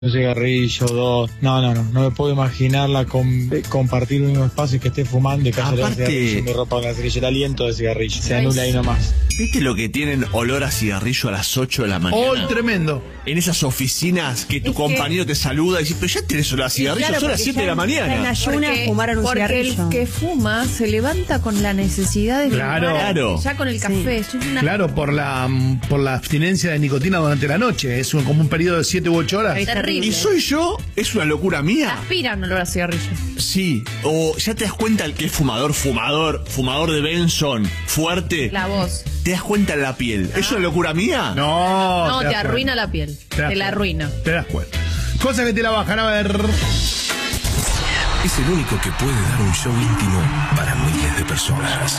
Un cigarrillo, dos. No me puedo imaginarla compartir un mismo espacio y que esté fumando y que haya el cigarrillo y mi ropa con la cigarrillo. El aliento de cigarrillo. Se anula ahí nomás. ¿Viste lo que tienen olor a cigarrillo a las 8 de la mañana? ¡Oh, tremendo! En esas oficinas que tu compañero te saluda y dice, pero ya tenés olor a cigarrillo, claro, son las 7 de la mañana. En ayunas fumaron un cigarrillo. Porque el que fuma se levanta con la necesidad de fumar. Claro. Ya con el café. Es una... Claro, por la abstinencia de nicotina durante la noche. Es como un periodo de 7 u 8 horas. Es terrible. ¿Y soy yo? ¿Es una locura mía? Aspiran olor a cigarrillo. Sí. O ya te das cuenta el que es fumador de Benson, fuerte. La voz. Te das cuenta en la piel. ¿Es una locura mía? No, te arruina la piel. Te la arruina. Te das cuenta. Cosa que te la bajan a ver. Es el único que puede dar un show íntimo para miles de personas.